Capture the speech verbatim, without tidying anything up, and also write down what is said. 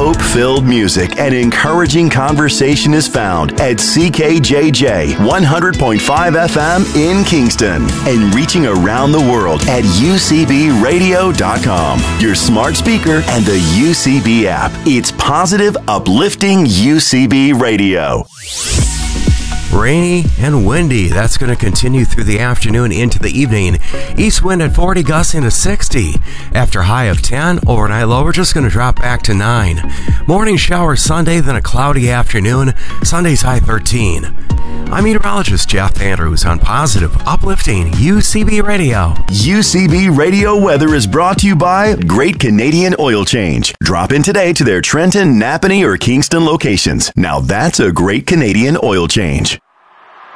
hope-filled music and encouraging conversation is found at C K J J one hundred point five F M in Kingston and reaching around the world at U C B radio dot com, your smart speaker, and the U C B app. It's positive, uplifting U C B radio. Rainy and windy. That's going to continue through the afternoon into the evening. East wind at forty, gusting to sixty. After high of ten, overnight low, we're just going to drop back to nine. Morning shower Sunday, then a cloudy afternoon. Sunday's high thirteen. I'm meteorologist Jeff Andrews on positive, uplifting U C B Radio. U C B Radio weather is brought to you by Great Canadian Oil Change. Drop in today to their Trenton, Napanee, or Kingston locations. Now that's a Great Canadian Oil Change.